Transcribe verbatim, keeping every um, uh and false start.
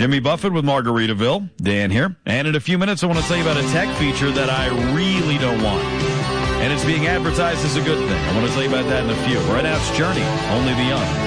Jimmy Buffett with Margaritaville. Dan here. And in a few minutes, I want to tell you about a tech feature that I really don't want. And it's being advertised as a good thing. I want to tell you about that in a few. Right now, it's Journey, Only the Young.